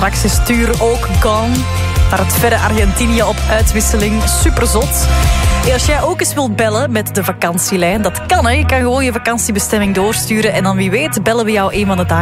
Max stuur ook Gone naar het verre Argentinië op uitwisseling. Superzot. En als jij ook eens wilt bellen met de vakantielijn, dat kan hè. Je kan gewoon je vakantiebestemming doorsturen en dan wie weet bellen we jou een van de dagen